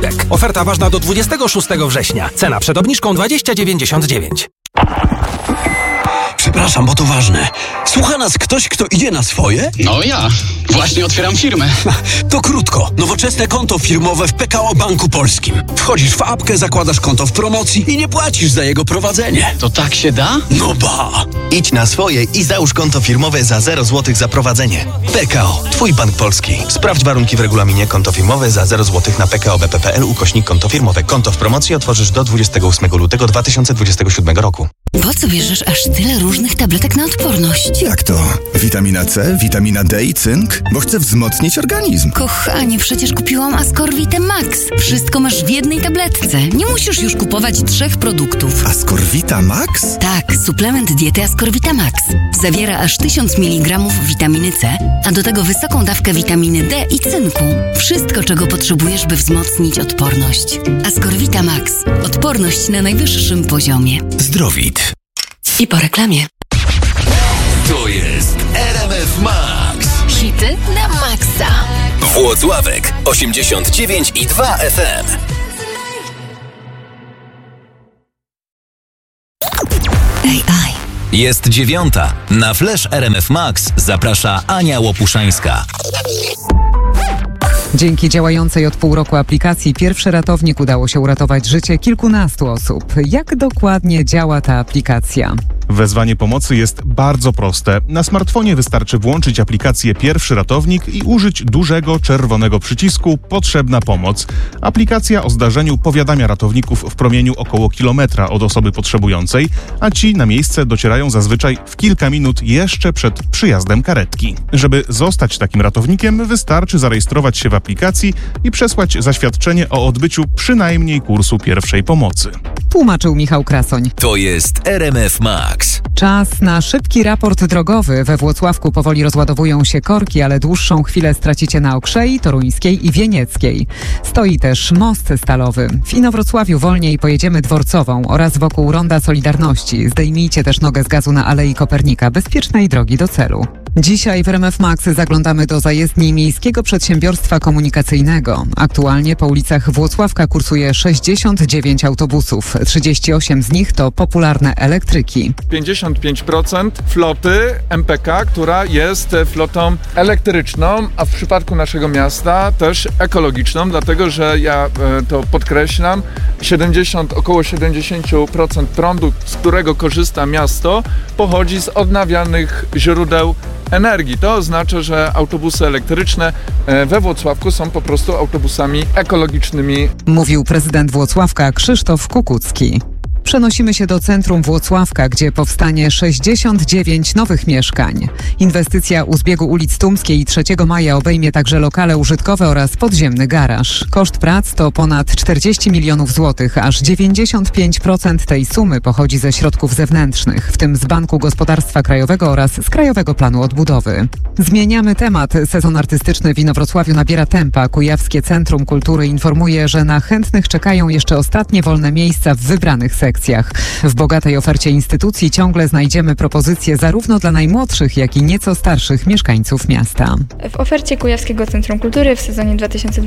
nagłówek. Oferta ważna do 26 września. Cena przed obniżką 20,99. Przepraszam, bo to ważne. Słucha nas ktoś, kto idzie na swoje? No ja. Właśnie otwieram firmę. To krótko. Nowoczesne konto firmowe w PKO Banku Polskim. Wchodzisz w apkę, zakładasz konto w promocji i nie płacisz za jego prowadzenie. To tak się da? No ba! Idź na swoje i załóż konto firmowe za 0 zł za prowadzenie. PKO. Twój bank polski. Sprawdź warunki w regulaminie. Konto firmowe za 0 zł na pko.bp.pl/konto firmowe. Konto w promocji otworzysz do 28 lutego 2027 roku. Po co bierzesz aż tyle różnych tabletek na odporność? Jak to? Witamina C, witamina D i cynk? Bo chcę wzmocnić organizm. Kochanie, przecież kupiłam Ascorvite Max. Wszystko masz w jednej tabletce. Nie musisz już kupować 3 produktów. Ascorvita Max? Tak, suplement diety Ascorvita Max. Zawiera aż 1000 mg witaminy C, a do tego wysoką dawkę witaminy D i cynku. Wszystko, czego potrzebujesz, by wzmocnić odporność. Ascorvita Max. Odporność na najwyższym poziomie. Zdrowit. I po reklamie. To jest RMF Max. Hity na maksa. Włocławek 89,2 FM. AI. Jest 9. Na Flash RMF Max zaprasza Ania Łopuszańska. Dzięki działającej od pół roku aplikacji Pierwszy Ratownik udało się uratować życie kilkunastu osób. Jak dokładnie działa ta aplikacja? Wezwanie pomocy jest bardzo proste. Na smartfonie wystarczy włączyć aplikację Pierwszy Ratownik i użyć dużego czerwonego przycisku Potrzebna pomoc. Aplikacja o zdarzeniu powiadamia ratowników w promieniu około kilometra od osoby potrzebującej, a ci na miejsce docierają zazwyczaj w kilka minut jeszcze przed przyjazdem karetki. Żeby zostać takim ratownikiem, wystarczy zarejestrować się w aplikacji i przesłać zaświadczenie o odbyciu przynajmniej kursu pierwszej pomocy. Tłumaczył Michał Krasoń. To jest RMF Max. Czas na szybki raport drogowy. We Włocławku powoli rozładowują się korki, ale dłuższą chwilę stracicie na Okrzei, Toruńskiej i Wienieckiej. Stoi też most stalowy. W Inowrocławiu wolniej pojedziemy Dworcową oraz wokół Ronda Solidarności. Zdejmijcie też nogę z gazu na Alei Kopernika. Bezpiecznej drogi do celu. Dzisiaj w RMF Max zaglądamy do zajezdni Miejskiego Przedsiębiorstwa Komunikacyjnego. Aktualnie po ulicach Włocławka kursuje 69 autobusów. 38 z nich to popularne elektryki. 55% floty MPK, która jest flotą elektryczną, a w przypadku naszego miasta też ekologiczną, dlatego że ja to podkreślam, około 70% prądu, z którego korzysta miasto, pochodzi z odnawialnych źródeł energii. To oznacza, że autobusy elektryczne we Włocławku są po prostu autobusami ekologicznymi. Mówił prezydent Włocławka Krzysztof Kukucki. Przenosimy się do centrum Włocławka, gdzie powstanie 69 nowych mieszkań. Inwestycja u zbiegu ulic Tumskiej i 3 Maja obejmie także lokale użytkowe oraz podziemny garaż. Koszt prac to ponad 40 milionów złotych, aż 95% tej sumy pochodzi ze środków zewnętrznych, w tym z Banku Gospodarstwa Krajowego oraz z Krajowego Planu Odbudowy. Zmieniamy temat. Sezon artystyczny w Inowrocławiu nabiera tempa. Kujawskie Centrum Kultury informuje, że na chętnych czekają jeszcze ostatnie wolne miejsca w wybranych sekcjach. W bogatej ofercie instytucji ciągle znajdziemy propozycje zarówno dla najmłodszych, jak i nieco starszych mieszkańców miasta. W ofercie Kujawskiego Centrum Kultury w sezonie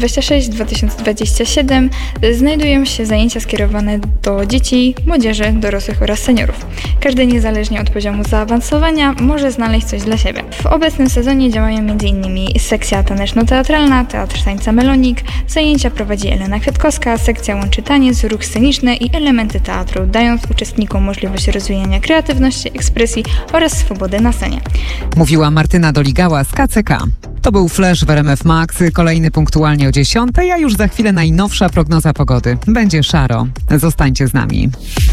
2026-2027 znajdują się zajęcia skierowane do dzieci, młodzieży, dorosłych oraz seniorów. Każdy niezależnie od poziomu zaawansowania może znaleźć coś dla siebie. W obecnym sezonie działają m.in. sekcja taneczno-teatralna, teatr tańca Melonik, zajęcia prowadzi Elena Kwiatkowska, sekcja łączy taniec, ruch sceniczny i elementy teatru, dając uczestnikom możliwość rozwijania kreatywności, ekspresji oraz swobody na scenie. Mówiła Martyna Doligała z KCK. To był Flash w RMF Max, kolejny punktualnie o 10:00, a już za chwilę najnowsza prognoza pogody. Będzie szaro. Zostańcie z nami.